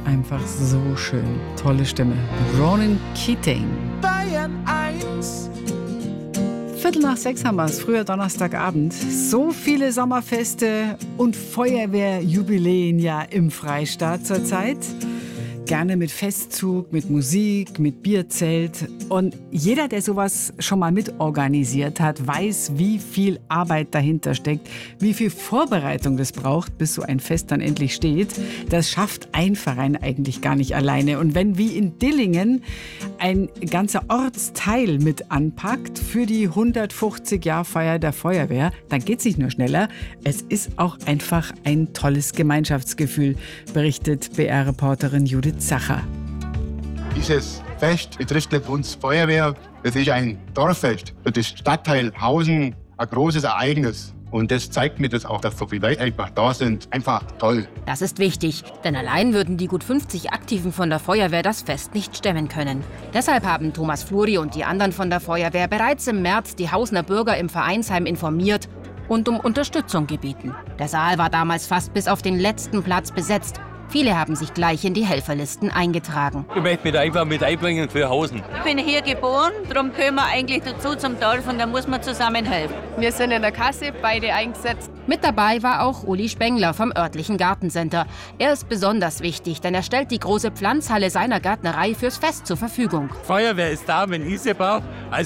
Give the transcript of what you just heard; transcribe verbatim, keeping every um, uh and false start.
Einfach so schön. Tolle Stimme. Ronan Keating. Bayern eins. Viertel nach sechs haben wir es, früher Donnerstagabend. So viele Sommerfeste und Feuerwehrjubiläen ja im Freistaat zurzeit. Gerne mit Festzug, mit Musik, mit Bierzelt. Und jeder, der sowas schon mal mitorganisiert hat, weiß, wie viel Arbeit dahinter steckt, wie viel Vorbereitung das braucht, bis so ein Fest dann endlich steht. Das schafft ein Verein eigentlich gar nicht alleine. Und wenn wie in Dillingen ein ganzer Ortsteil mit anpackt für die hundertfünfzig-Jahr-Feier der Feuerwehr, dann geht es nicht nur schneller, es ist auch einfach ein tolles Gemeinschaftsgefühl, berichtet B R-Reporterin Judith Zacher. Dieses Fest betrifft nicht uns Feuerwehr, es ist ein Dorffest für das Stadtteil Hausen, ein großes Ereignis. Und das zeigt mir das auch, dass so viele Leute einfach da sind. Einfach toll. Das ist wichtig, denn allein würden die gut fünfzig Aktiven von der Feuerwehr das Fest nicht stemmen können. Deshalb haben Thomas Fluri und die anderen von der Feuerwehr bereits im März die Hausener Bürger im Vereinsheim informiert und um Unterstützung gebeten. Der Saal war damals fast bis auf den letzten Platz besetzt. Viele haben sich gleich in die Helferlisten eingetragen. Ich möchte mich einfach mit einbringen für Hausen. Ich bin hier geboren, darum gehören wir eigentlich dazu zum Dorf und da muss man zusammen helfen. Wir sind in der Kasse, beide eingesetzt. Mit dabei war auch Uli Spengler vom örtlichen Gartencenter. Er ist besonders wichtig, denn er stellt die große Pflanzhalle seiner Gärtnerei fürs Fest zur Verfügung. Feuerwehr ist da, wenn ich sie brauche.